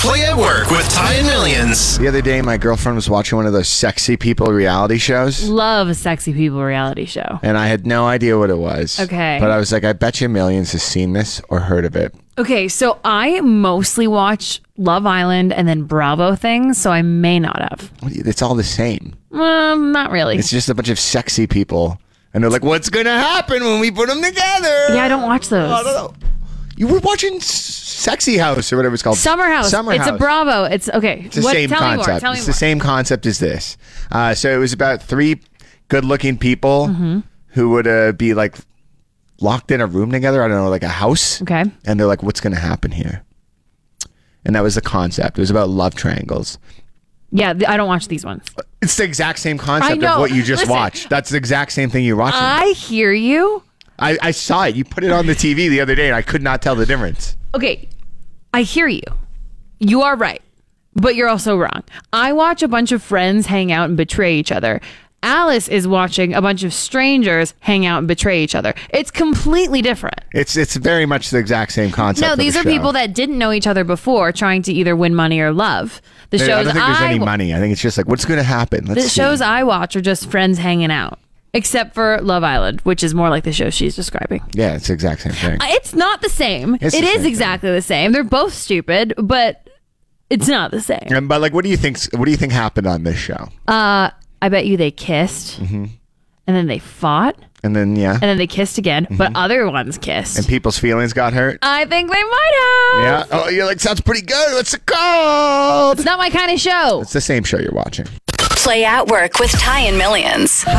Play at Work with Ty and Millions. The other day, my girlfriend was watching one of those sexy people reality shows. Love a sexy people reality show. And I had no idea what it was. Okay. But I was like, I bet you Millions has seen this or heard of it. Okay, so I mostly watch Love Island and then Bravo things, so I may not have. It's all the same. Not really. It's just a bunch of sexy people. And they're like, what's going to happen when we put them together? Yeah, I don't watch those. I don't know. You were watching Sexy House or whatever it's called. Summer House. It's a Bravo. It's okay. It's the same concept. Tell me it's more. the same concept as this. So it was about three good-looking people who would be like locked in a room together. I don't know, like a house. Okay. And they're like, what's going to happen here? And that was the concept. It was about love triangles. Yeah, I don't watch these ones. It's the exact same concept know. of what you just Listen, watched. That's the exact same thing you're watching. I hear you. I saw it. You put it on the TV the other day, and I could not tell the difference. Okay, I hear you. You are right, but you're also wrong. I watch a bunch of friends hang out and betray each other. Alice is watching a bunch of strangers hang out and betray each other. It's completely different. It's very much the exact same concept. No, of these the are show. people that didn't know each other before, trying to either win money or love. The shows I don't think there's any money. I think it's just like, what's going to happen? Let's The see. shows I watch are just friends hanging out, except for Love Island, which is more like the show she's describing. Yeah, it's the exact same thing. It's not the same. It's It the is same exactly the same. They're both stupid, but it's not the same. But like, what do you think happened on this show? I bet you they kissed, and then they fought, And then and then they kissed again, but other ones kissed. and people's feelings got hurt. I think they might have. Yeah. Oh, you're like, sounds pretty good. What's it called? It's not my kind of show. It's the same show you're watching. Play at Work with Ty and Millions.